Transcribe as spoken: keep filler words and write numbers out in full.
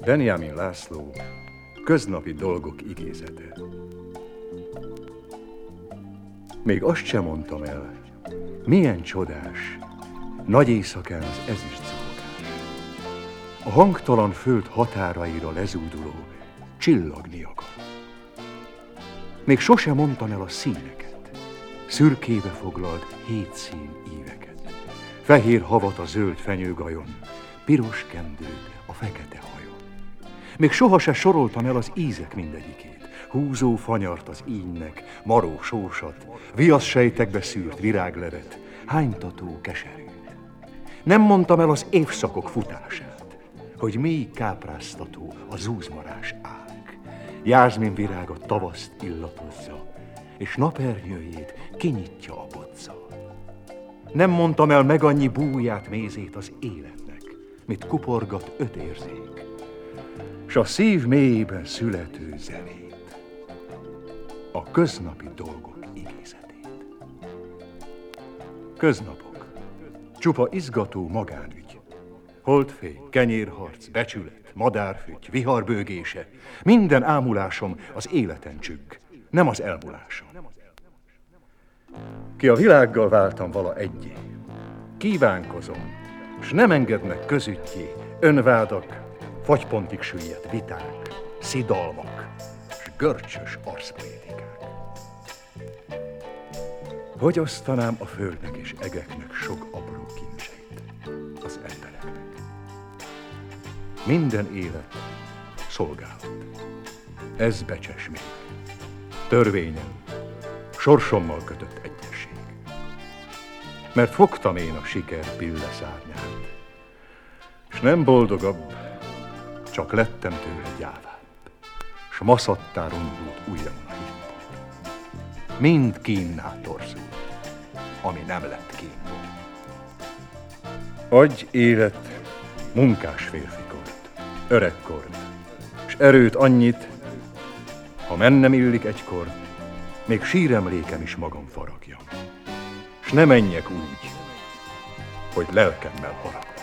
Benjamin László, Köznapi dolgok igézete. Még azt sem mondtam el, milyen csodás, nagy éjszakán az ezüst zúgás. A hangtalan föld határaira lezúduló csillagni akar. Még sosem mondtam el a színeket, szürkébe foglalt hét szín íveket. Fehér havat a zöld fenyőgajon, piros kendőt a fekete hajon. Még soha se soroltam el az ízek mindegyikét, húzó fanyart az ínynek, maró sósat, viasz sejtekbe szűrt viráglevet, hánytató keserűt. Nem mondtam el az évszakok futását, hogy mély kápráztató a zúzmarás ág, jázmin virágot tavaszt illatozza, és napernyőjét kinyitja a bodza. Nem mondtam el meg annyi búját, mézét az életnek, mit kuporgat öt érzék, s a szív mélyében születő zenét, a köznapi dolgok igézetét. Köznapok, csupa izgató magánügy, holdfény, kenyérharc, becsület, madárfügy, viharbőgése, minden ámulásom az életen csügg, nem az elmulásom. Ki a világgal váltam vala egyé, kívánkozom, s nem engednek közüttyé önvádak, fagypontig süllyedt viták, szidalmak, s görcsös arszpoétikák. Hogy osztanám a földnek és egeknek sok apró kincseit az embereknek? Minden élet szolgálat, ez becses még, törvényem, sorsommal kötött egyesség. Mert fogtam én a siker pilleszárnyát, s nem boldogabb, csak lettem tőle gyávább, s maszattá rondult ujjamon a hídból. Mind kínná torzul, ami nem lett kínból. Adj élet munkás férfikort, öregkort, s erőt annyit, ha mennem illik egykor, még síremlékem is magam faragjam, s ne menjek úgy, hogy lelkemmel haragjam.